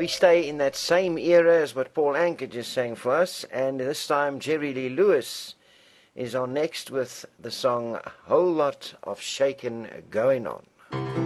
we stay in that same era as what Paul Anka just sang for us, and this time Jerry Lee Lewis is on next with the song Whole Lot of Shakin' Going On.